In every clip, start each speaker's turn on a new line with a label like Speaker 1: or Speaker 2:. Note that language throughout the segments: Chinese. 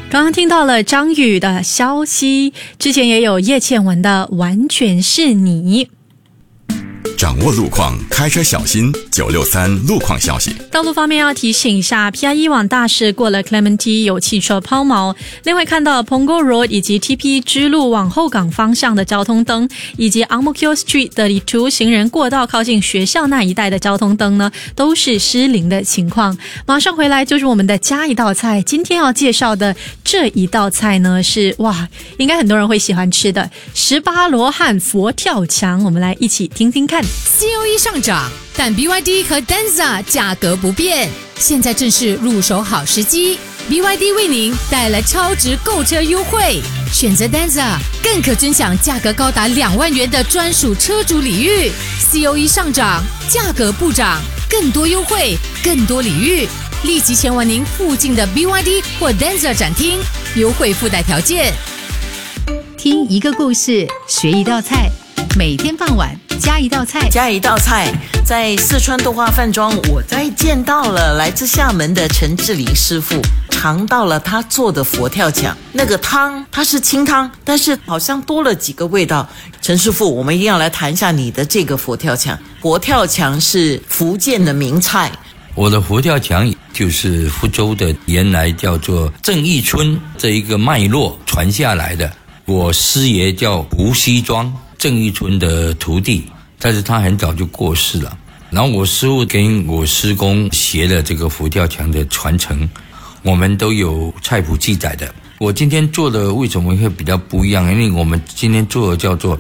Speaker 1: 刚刚听到了张宇的消息，之前也有叶倩文的完全是你。
Speaker 2: 掌握路况，开车小心。963路况消息。
Speaker 1: 道路方面要提醒一下 PIE 往大市过了 Clementi 有汽车抛锚，另外看到 Punggol Road 以及 TP 支路往后港方向的交通灯，以及 Ang Mo Kio Street 32行人过道靠近学校那一带的交通灯呢，都是失灵的情况。马上回来就是我们的加一道菜，今天要介绍的这一道菜呢是应该很多人会喜欢吃的18罗汉佛跳墙，我们来一起听听看。
Speaker 3: COE 上涨，但 BYD 和 Denza 价格不变，现在正是入手好时机。BYD 为您带来超值购车优惠，选择 Denza 更可尊享价格高达2万元的专属车主礼遇。COE 上涨，价格不涨，更多优惠，更多礼遇，立即前往您附近的 BYD 或 Denza 展厅，优惠附带条件。
Speaker 4: 听一个故事，学一道菜，每天傍晚加一道菜，
Speaker 5: 加一道菜。在四川豆花饭庄，我再见到了来自厦门的陈志林师傅，尝到了他做的佛跳墙。那个汤它是清汤，但是好像多了几个味道。陈师傅，我们一定要来谈一下你的这个佛跳墙。佛跳墙是福建的名菜。
Speaker 6: 我的佛跳墙就是福州的，原来叫做郑义春这一个脉络传下来的。我师爷叫胡西庄，郑义春的徒弟，但是他很早就过世了。然后我师父跟我师公学了这个佛跳墙的传承，我们都有菜谱记载的。我今天做的为什么会比较不一样？因为我们今天做的叫做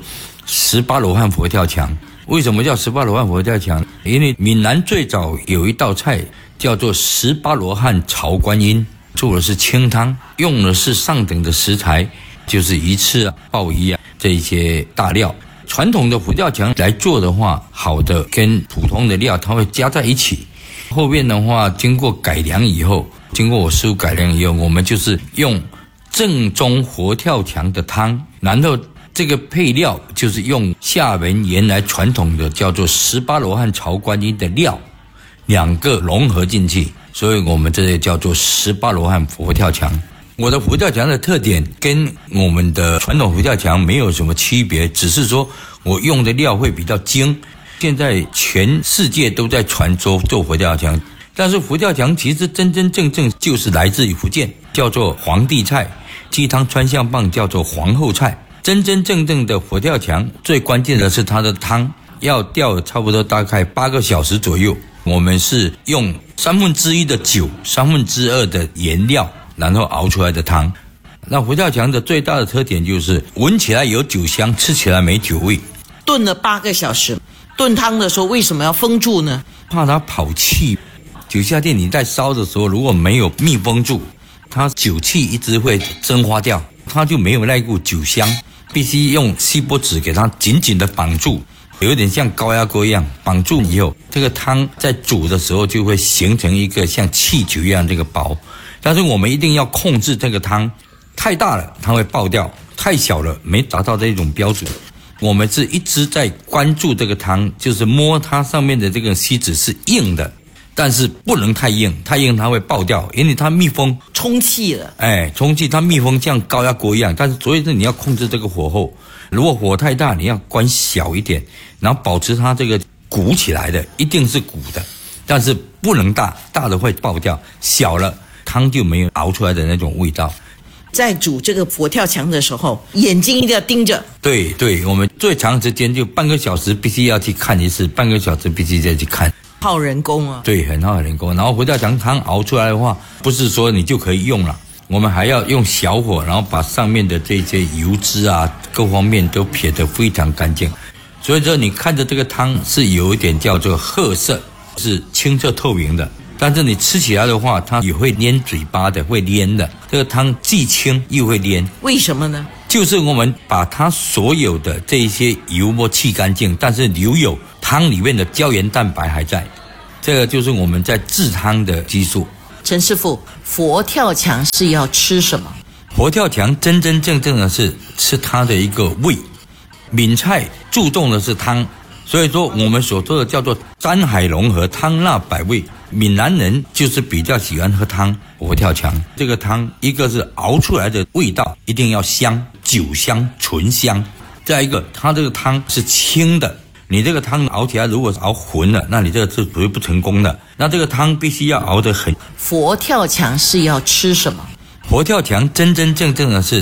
Speaker 6: 18罗汉佛跳墙。为什么叫18罗汉佛跳墙？因为闽南最早有一道菜叫做18罗汉炒观音，做的是清汤，用的是上等的食材，就是鱼翅啊、鲍鱼啊这一些大料。传统的佛跳墙来做的话，好的跟普通的料它会加在一起。后面的话经过改良以后，经过我师父改良以后，我们就是用正宗佛跳墙的汤，然后这个配料就是用厦门原来传统的叫做18罗汉炒观音的料，两个融合进去，所以我们这个叫做18罗汉佛跳墙。我的佛跳墙的特点跟我们的传统佛跳墙没有什么区别，只是说我用的料会比较精。现在全世界都在传说做佛跳墙，但是佛跳墙其实真真正正就是来自于福建，叫做皇帝菜，鸡汤川象棒叫做皇后菜。真真正正的佛跳墙最关键的是它的汤要吊差不多大概8个小时左右，我们是用1/3的酒2/3的原料然后熬出来的汤。那佛跳墙的最大的特点就是闻起来有酒香，吃起来没酒味。
Speaker 5: 炖了8个小时，炖汤的时候为什么要封住呢？
Speaker 6: 怕它跑气。酒下店你在烧的时候如果没有密封住，它酒气一直会蒸发掉，它就没有那股酒香。必须用锡箔纸给它紧紧的绑住，有点像高压锅一样，绑住以后这个汤在煮的时候就会形成一个像气球一样这个薄。但是我们一定要控制这个汤，太大了它会爆掉，太小了没达到这种标准。我们是一直在关注这个汤，就是摸它上面的这个锡纸是硬的，但是不能太硬，太硬它会爆掉，因为它密封
Speaker 5: 充气了。
Speaker 6: 充气它密封像高压锅一样，但是所以你要控制这个火候，如果火太大你要关小一点，然后保持它这个鼓起来的，一定是鼓的，但是不能大，大的会爆掉，小了汤就没有熬出来的那种味道。
Speaker 5: 在煮这个佛跳墙的时候，眼睛一定要盯着。
Speaker 6: 对，我们最长时间就半个小时必须要去看一次，半个小时必须再去看。
Speaker 5: 耗人工啊。
Speaker 6: 对，很耗人工。然后佛跳墙汤熬出来的话，不是说你就可以用了，我们还要用小火，然后把上面的这些油脂啊各方面都撇得非常干净。所以说你看着这个汤是有一点叫做褐色，是清澈透明的，但是你吃起来的话它也会粘嘴巴的，会粘的。这个汤既清又会粘。
Speaker 5: 为什么呢？
Speaker 6: 就是我们把它所有的这些油沫去干净，但是留有汤里面的胶原蛋白还在，这个就是我们在制汤的技术。
Speaker 5: 陈师傅，佛跳墙是要吃什么？
Speaker 6: 佛跳墙真真正正的是吃它的一个味。闽菜注重的是汤， 所以说我们所说的叫做山海融合，汤纳百味。闽南人就是比较喜欢喝汤，佛跳墙这个汤，一个是熬出来的味道一定要香，酒香醇香，再一个它这个汤是清的，你这个汤熬起来如果熬浑了，那你这个是属于不成功的。那这个汤必须要熬得很。
Speaker 5: 佛跳墙是要吃什么？
Speaker 6: 佛跳墙真真正正的是